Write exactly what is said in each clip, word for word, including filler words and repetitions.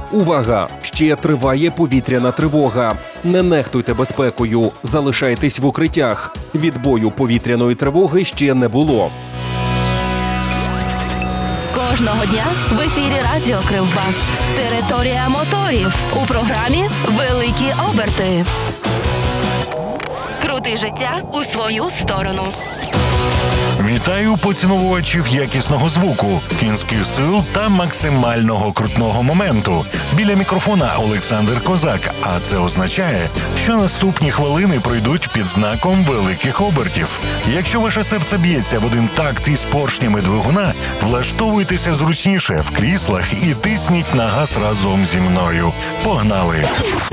Увага! Ще триває повітряна тривога. Не нехтуйте безпекою, залишайтесь в укриттях. Відбою повітряної тривоги ще не було. Кожного дня в ефірі Радіо Кривбас. Територія моторів. У програмі «Великі оберти». Крути життя у свою сторону. Вітаю поціновувачів якісного звуку, кінських сил та максимального крутного моменту. Біля мікрофона Олександр Козак, а це означає, що наступні хвилини пройдуть під знаком великих обертів. Якщо ваше серце б'ється в один такт із поршнями двигуна, влаштовуйтеся зручніше в кріслах і тисніть на газ разом зі мною. Погнали!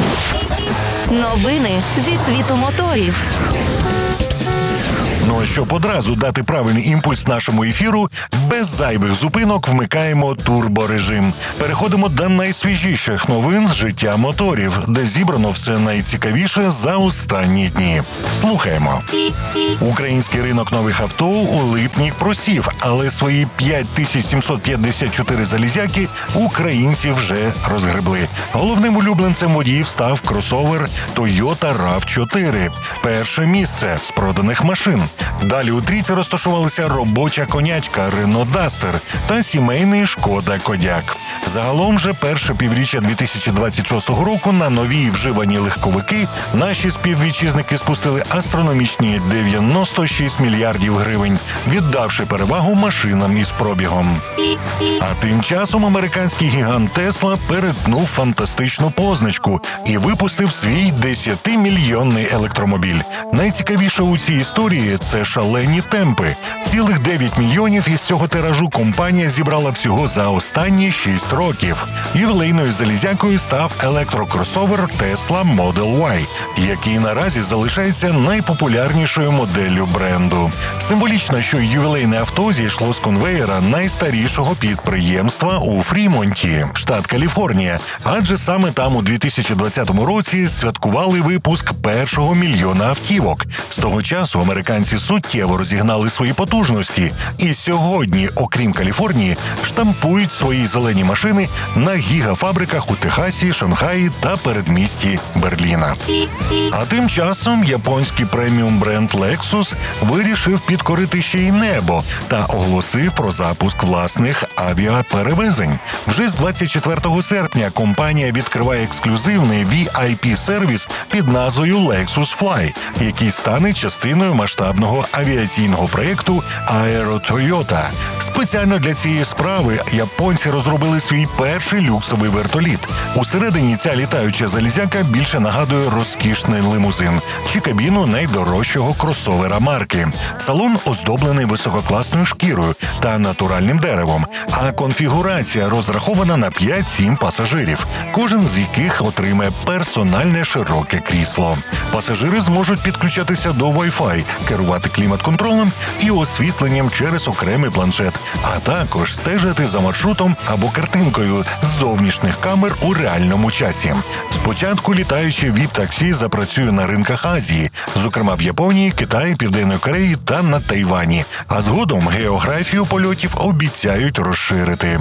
Новини зі світу моторів. Ну а щоб одразу дати правильний імпульс нашому ефіру, без зайвих зупинок вмикаємо турборежим. Переходимо до найсвіжіших новин з життя моторів, де зібрано все найцікавіше за останні дні. Слухаємо. Український ринок нових авто у липні просів, але свої п'ять тисяч сімсот п'ятдесят чотири залізяки українці вже розгребли. Головним улюбленцем водіїв став кросовер Toyota рав чотири. Перше місце з проданих машин. Далі у трійці розташувалися робоча конячка Renault Duster та сімейний Шкода Кодяк. Загалом же перше півріччя дві тисячі двадцять шостого року на нові і вживані легковики наші співвітчизники спустили астрономічні дев'яносто шість мільярдів гривень, віддавши перевагу машинам із пробігом. А тим часом американський гігант Тесла перетнув фантастичну позначку і випустив свій десятимільйонний електромобіль. Найцікавіше у цій історії – це шалені темпи. Цілих дев'ять мільйонів із цього тиражу компанія зібрала всього за останні шість років. Ювілейною залізякою став електрокросовер Tesla Model Y, який наразі залишається найпопулярнішою моделлю бренду. Символічно, що ювілейне авто зійшло з конвеєра найстарішого підприємства у Фрімонті, штат Каліфорнія, адже саме там у дві тисячі двадцятому році святкували випуск першого мільйона автівок. З того часу американці суттєво розігнали свої потужності і сьогодні, окрім Каліфорнії, штампують свої зелені машини на гігафабриках у Техасі, Шанхаї та передмісті Берліна. А тим часом японський преміум бренд Lexus вирішив підкорити ще й небо та оголосив про запуск власних авіаперевезень. Вже з двадцять четвертого серпня компанія відкриває ексклюзивний ві ай пі-сервіс під назвою Lexus Fly, який стане частиною масштабного авіаційного проєкту Aero Toyota. Спеціально для цієї справи японці розробили свій перший люксовий вертоліт. Усередині ця літаюча залізяка більше нагадує розкішний лимузин чи кабіну найдорожчого кросовера марки. Салон оздоблений висококласною шкірою та натуральним деревом, а конфігурація розрахована на п'ять-сім пасажирів, кожен з яких отримає персональне широке крісло. Пасажири зможуть підключатися до Wi-Fi, керувати клімат-контролем і освітленням через окремий планшет, а також стежити за маршрутом або картинкою з зовнішніх камер у реальному часі. Спочатку літаючі віп-таксі запрацює на ринках Азії, зокрема в Японії, Китаї, Південної Кореї та на Тайвані. А згодом географію польотів обіцяють розширити.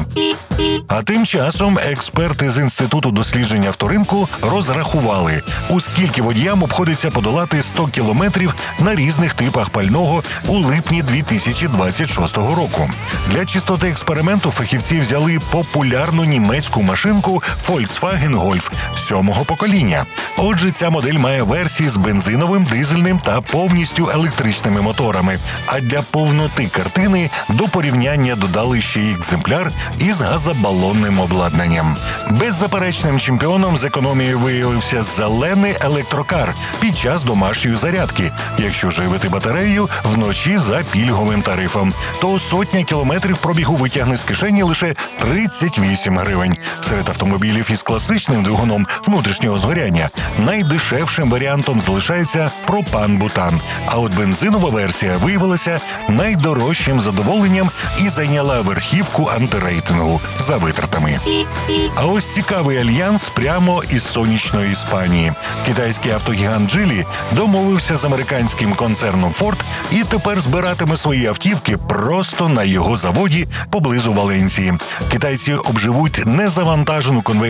А тим часом експерти з Інституту досліджень авторинку розрахували, у скільки водіям обходиться подолати сто кілометрів на різних типах пального у липні дві тисячі двадцять шостого року. Для чистоти експерименту фахівці взяли популярну німецьку машинку Volkswagen Golf сьомого покоління. Отже, ця модель має версії з бензиновим, дизельним та повністю електричними моторами. А для повноти картини до порівняння додали ще й екземпляр із газобалонним обладнанням. Беззаперечним чемпіоном з економії виявився зелений електрокар під час домашньої зарядки. Якщо живити батарею вночі за пільговим тарифом, то сотня кілометрів пробігу витягне з кишені лише тридцять вісім гривень. Серед автомобілів із класичним двигуном внутрішнього згоряння найдешевшим варіантом залишається пропан-бутан. А от бензинова версія виявилася найдорожчим задоволенням і зайняла верхівку антирейтингу за витратами. А ось цікавий альянс прямо із сонячної Іспанії. Китайський автогігант Geely домовився з американським концерном Ford і тепер збиратиме свої автівки просто на його заводі поблизу Валенсії. Китайці обживуть незавантажену конвеєрну лінію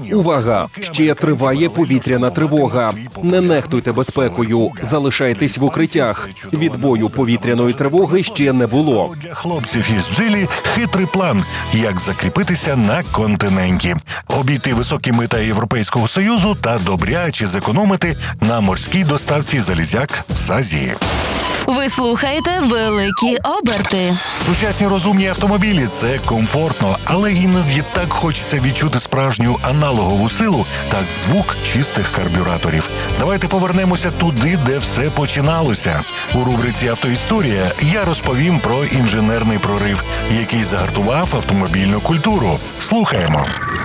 Увага! Ще триває повітряна тривога. Не нехтуйте безпекою. Залишайтесь в укриттях. Відбою повітряної тривоги ще не було. Для хлопців із Джилі хитрий план, як закріпитися на континенті, обійти високі мита Європейського Союзу та добряче зекономити на морській доставці залізяк з Азії. Ви слухаєте великі оберти. Сучасні розумні автомобілі – це комфортно, але іноді так хочеться відчути справжню аналогову силу, так звук чистих карбюраторів. Давайте повернемося туди, де все починалося. У рубриці «Автоісторія» я розповім про інженерний прорив, який загартував автомобільну культуру. Слухаємо.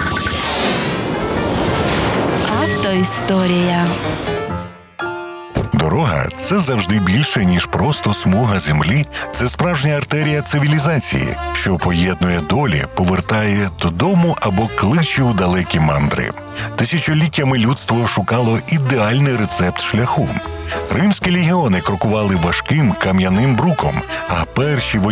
Автоісторія. Дорога – це завжди більше, ніж просто смуга землі. Це справжня артерія цивілізації, що поєднує долі, повертає додому або кличе у далекі мандри. Тисячоліттями людство шукало ідеальний рецепт шляху. Римські легіони крокували важким кам'яним бруком, а перші